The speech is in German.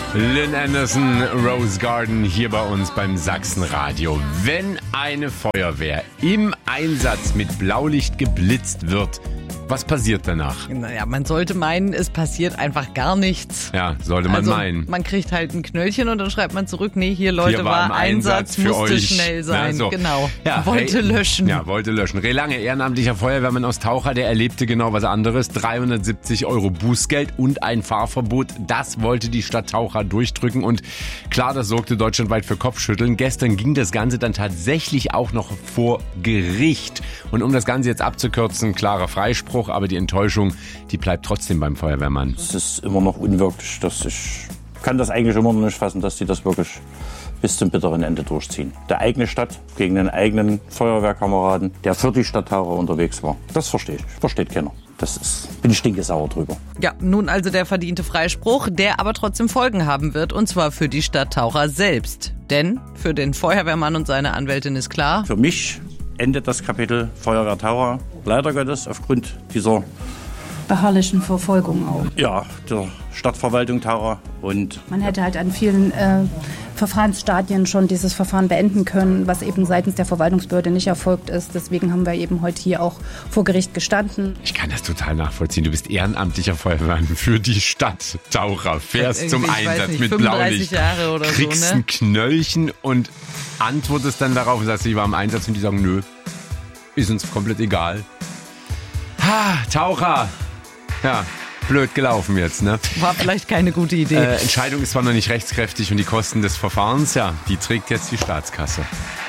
Lynn Anderson, Rose Garden, hier bei uns beim Sachsenradio. Wenn eine Feuerwehr im Einsatz mit Blaulicht geblitzt wird, was passiert danach? Naja, man sollte meinen, es passiert einfach gar nichts. Ja, sollte man meinen. Man kriegt halt ein Knöllchen und dann schreibt man zurück, nee, hier Leute, Hier war im Einsatz für musste euch. schnell sein. Ja, so. Genau, Ja, wollte löschen. Ja, wollte löschen. Lange ehrenamtlicher Feuerwehrmann aus Taucher, der erlebte genau was anderes. 370 € Bußgeld und ein Fahrverbot. Das wollte die Stadt Taucher durchdrücken und klar, das sorgte deutschlandweit für Kopfschütteln. Gestern ging das Ganze dann tatsächlich auch noch vor Gericht. Und um das Ganze jetzt abzukürzen, klarer Freispruch, aber die Enttäuschung, die bleibt trotzdem beim Feuerwehrmann. Es ist immer noch unwirklich, ich kann das eigentlich immer noch nicht fassen, dass die das wirklich bis zum bitteren Ende durchziehen. Der eigene Stadt gegen den eigenen Feuerwehrkameraden, der für die Stadt Taucher unterwegs war. Das verstehe ich. Versteht keiner. Bin ich stinkesauer drüber. Ja, nun also der verdiente Freispruch, der aber trotzdem Folgen haben wird, und zwar für die Stadt Taucher selbst. Denn für den Feuerwehrmann und seine Anwältin ist klar: Für mich endet das Kapitel Feuerwehr Taucher leider Gottes aufgrund dieser beharrlichen Verfolgung auch. Ja, der Stadtverwaltung Taucher. Und man hätte halt an vielen Verfahrensstadien schon dieses Verfahren beenden können, was eben seitens der Verwaltungsbehörde nicht erfolgt ist. Deswegen haben wir eben heute hier auch vor Gericht gestanden. Ich kann das total nachvollziehen. Du bist ehrenamtlicher Feuerwehrmann für die Stadt Taucher, fährst zum Einsatz mit 35 Blaulicht, Jahre oder kriegst so, ne? ein Knöllchen und antwortest dann darauf und sagst, ich war im Einsatz, und die sagen, nö, ist uns komplett egal. Taucher! Ja, blöd gelaufen jetzt, ne? War vielleicht keine gute Idee. Entscheidung ist zwar noch nicht rechtskräftig und die Kosten des Verfahrens, ja, die trägt jetzt die Staatskasse.